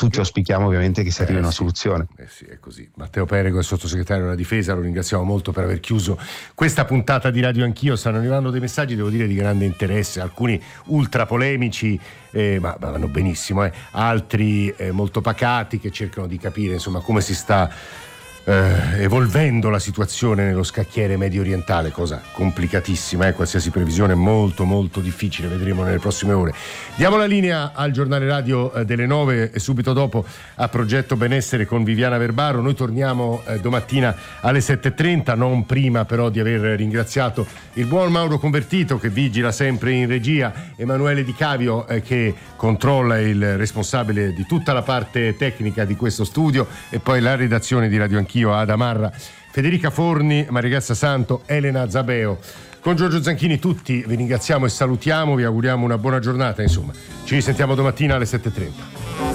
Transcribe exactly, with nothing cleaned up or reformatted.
tutti auspichiamo ovviamente che si arrivi a eh, una sì. soluzione. Eh sì, è così. Matteo Perego, il sottosegretario della Difesa, lo ringraziamo molto per aver chiuso questa puntata di Radio Anch'io. Stanno arrivando dei messaggi, devo dire, di grande interesse, alcuni ultra polemici, eh, ma, ma vanno benissimo, eh. altri eh, molto pacati, che cercano di capire insomma come si sta Eh, evolvendo la situazione nello scacchiere medio orientale, cosa complicatissima, eh? Qualsiasi previsione è molto molto difficile, vedremo nelle prossime ore. Diamo la linea al giornale radio eh, delle nove e subito dopo a Progetto Benessere con Viviana Verbaro. Noi torniamo eh, domattina alle sette e trenta, non prima però di aver ringraziato il buon Mauro Convertito che vigila sempre in regia, Emanuele Di Cavio eh, che controlla il responsabile di tutta la parte tecnica di questo studio, e poi la redazione di Radio Anch'io, Ada Marra, Federica Forni, Mariagrazia Santo, Elena Zabeo. Con Giorgio Zanchini tutti vi ringraziamo e salutiamo, vi auguriamo una buona giornata, insomma. Ci risentiamo domattina alle sette e trenta.